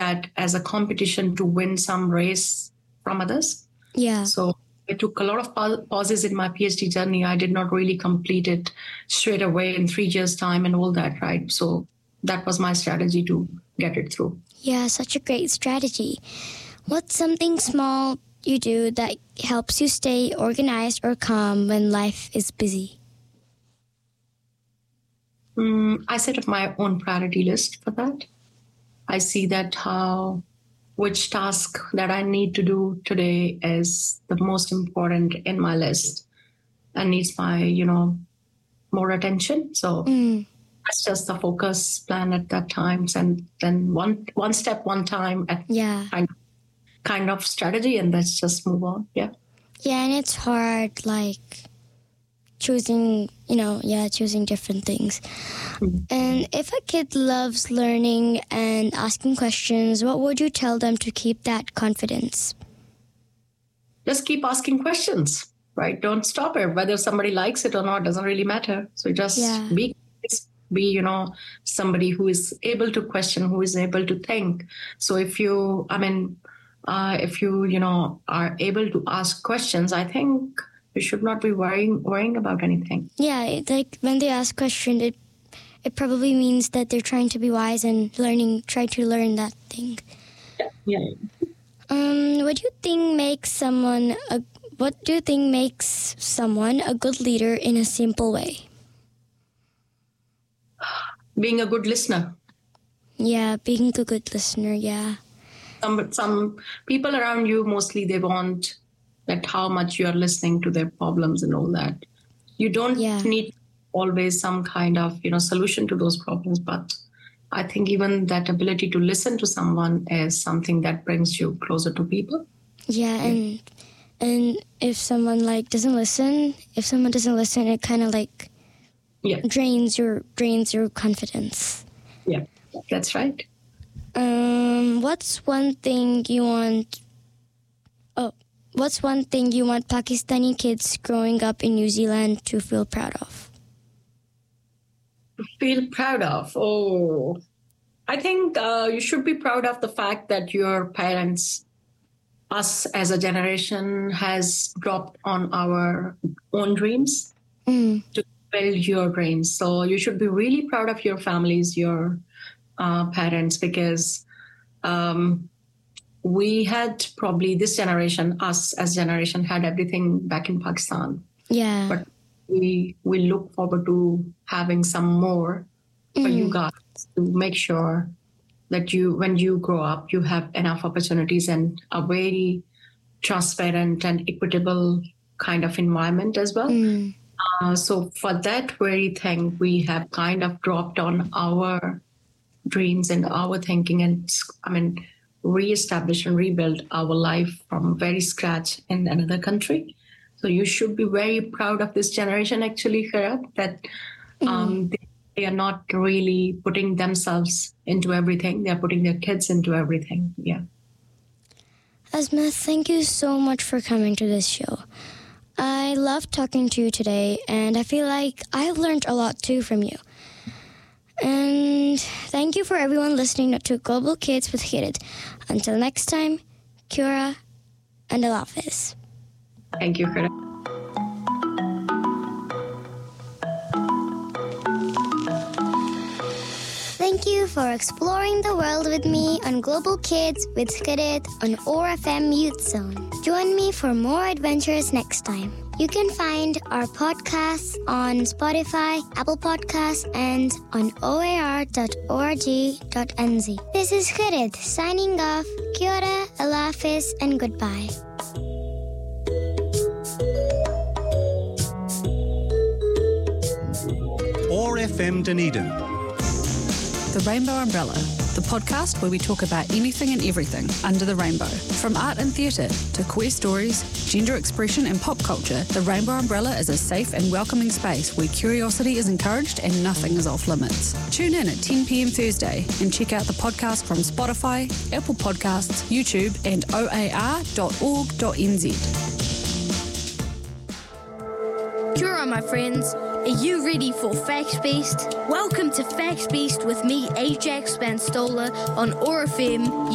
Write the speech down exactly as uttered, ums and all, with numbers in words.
that as a competition to win some race from others. Yeah. So I took a lot of pa- pauses in my PhD journey. I did not really complete it straight away in three years' time and all that, right? So that was my strategy to get it through. Yeah, such a great strategy. What's something small you do that helps you stay organized or calm when life is busy? Mm, I set up my own priority list for that. I see that how, which task that I need to do today is the most important in my list and needs my, you know, more attention. So Mm. that's just the focus plan at that time. And then one one step, one time at Yeah. kind, kind of strategy, and let's just move on. Yeah. Yeah, and it's hard, like, choosing, you know, yeah, choosing different things. Mm. And if a kid loves learning and asking questions, what would you tell them to keep that confidence? Just keep asking questions, right? Don't stop it. Whether somebody likes it or not doesn't really matter. So just Yeah. be, be, you know, somebody who is able to question, who is able to think. So if you, I mean, uh, if you, you know, are able to ask questions, I think you should not be worrying, worrying about anything. Yeah, it, like when they ask questions, it it probably means that they're trying to be wise and learning, try to learn that thing. Yeah. Um, what do you think makes someone a what do you think makes someone a good leader in a simple way? Being a good listener. Yeah, being a good listener, yeah. Some some people around you, mostly they want that how much you are listening to their problems and all that. You don't Yeah. need always some kind of, you know, solution to those problems, but I think even that ability to listen to someone is something that brings you closer to people. Yeah, and and if someone like doesn't listen, if someone doesn't listen, it kind of like Yeah, drains your drains your confidence. yeah, that's right. Um, what's one thing you want? Oh, what's one thing you want Pakistani kids growing up in New Zealand to feel proud of? Feel proud of. Oh, I think uh, you should be proud of the fact that your parents, us as a generation, has dropped on our own dreams Mm. to build your dreams. So you should be really proud of your families, your uh, parents, because um, we had probably this generation, us as generation, had everything back in Pakistan. Yeah. But we we look forward to having some more for Mm. you guys to make sure that you, when you grow up, you have enough opportunities and a very transparent and equitable kind of environment as well. Mm. Uh, so for that very thing, we have kind of dropped on our dreams and our thinking and, I mean, reestablish and rebuild our life from very scratch in another country. So you should be very proud of this generation, actually, Kharat, that um, they, they are not really putting themselves into everything. They are putting their kids into everything. Yeah. Asma, thank you so much for coming to this show. I love talking to you today, and I feel like I've learned a lot too from you. And thank you for everyone listening to Global Kids with Kharat. Until next time, Kura and Allah Hafiz. Thank you, Kharat. Thank you for exploring the world with me on Global Kids with Kharat on O R F M Youth Zone. Join me for more adventures next time. You can find our podcasts on Spotify, Apple Podcasts, and on O A R dot org dot N Z. This is Kharat signing off. Kia ora, Allah Hafiz, and goodbye. O R F M Dunedin. The Rainbow Umbrella, the podcast where we talk about anything and everything under the rainbow. From art and theatre to queer stories, gender expression and pop culture, the Rainbow Umbrella is a safe and welcoming space where curiosity is encouraged and nothing is off limits. Tune in at ten p.m. Thursday and check out the podcast from Spotify, Apple Podcasts, YouTube and O A R dot org dot N Z. Kia ora, my friends. Are you ready for Facts Beast? Welcome to Facts Beast with me, Ajax Van Stoller, on O R F M.